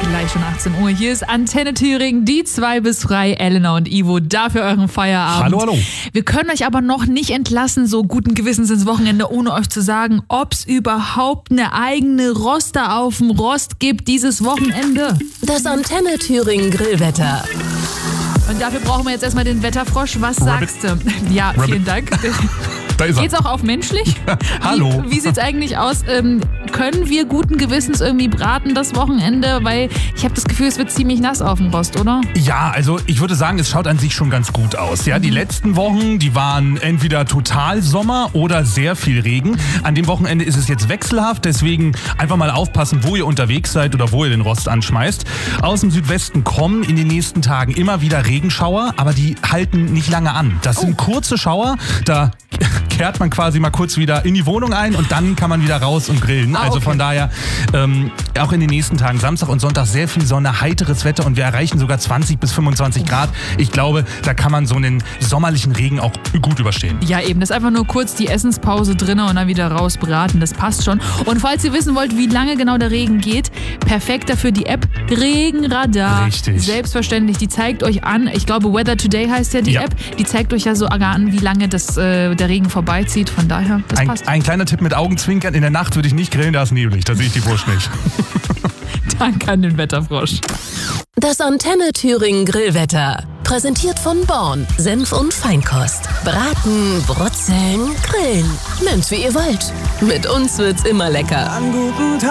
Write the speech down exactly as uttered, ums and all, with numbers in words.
Gleich schon achtzehn Uhr. Hier ist Antenne Thüringen, die zwei bis frei, Elena und Ivo, dafür euren Feierabend. Hallo, hallo. Wir können euch aber noch nicht entlassen, so guten Gewissens ins Wochenende, ohne euch zu sagen, ob es überhaupt eine eigene Roster auf dem Rost gibt dieses Wochenende. Das Antenne Thüringen Grillwetter. Und dafür brauchen wir jetzt erstmal den Wetterfrosch. Was Rabbit. sagst du? Ja, Rabbit. vielen Dank. Da ist er. Geht's auch auf menschlich? Hallo. Wie, wie sieht's eigentlich aus? Ähm, können wir guten Gewissens irgendwie braten das Wochenende? Weil ich habe das Gefühl, es wird ziemlich nass auf dem Rost, oder? Ja, also ich würde sagen, es schaut an sich schon ganz gut aus. Ja, die letzten Wochen, die waren entweder total Sommer oder sehr viel Regen. An dem Wochenende ist es jetzt wechselhaft, deswegen einfach mal aufpassen, wo ihr unterwegs seid oder wo ihr den Rost anschmeißt. Aus dem Südwesten kommen in den nächsten Tagen immer wieder Regenschauer, aber die halten nicht lange an. Das sind kurze Schauer, da kehrt man quasi mal kurz wieder in die Wohnung ein und dann kann man wieder raus und grillen. Ah, also okay. von daher ähm, auch in den nächsten Tagen, Samstag und Sonntag, sehr viel Sonne, heiteres Wetter und wir erreichen sogar zwanzig bis fünfundzwanzig Grad. Ich glaube, da kann man so einen sommerlichen Regen auch gut überstehen. Ja, eben. Das ist einfach nur kurz die Essenspause drinnen und dann wieder raus braten. Das passt schon. Und falls ihr wissen wollt, wie lange genau der Regen geht, perfekt dafür die App Regenradar. Richtig. Selbstverständlich. Die zeigt euch an, ich glaube Weather Today heißt ja die Ja. App, die zeigt euch ja sogar an, wie lange das, äh, der Regen vorbeizieht. Von daher, das Ein, passt. ein kleiner Tipp mit Augenzwinkern, in der Nacht würde ich nicht grillen, da ist neblig, da sehe ich die Wurst nicht. Danke an den Wetterfrosch. Das Antenne Thüringen Grillwetter. Präsentiert von Born. Senf und Feinkost. Braten, brutzeln, grillen. Nehmt's wie ihr wollt. Mit uns wird's immer lecker. An guten Tagen.